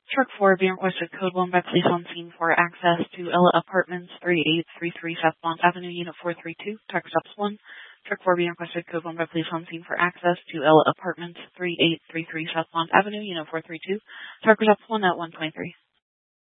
Truck 4 being requested code 1 by police on scene for access to Ella Apartments, 3833 South Bond Avenue, Unit 432, Truck Stops 1. Truck 4 being requested code 1 by police on scene for access to Ella Apartments, 3833 South Bond Avenue, Unit 432, Truck Stops 1 at 123.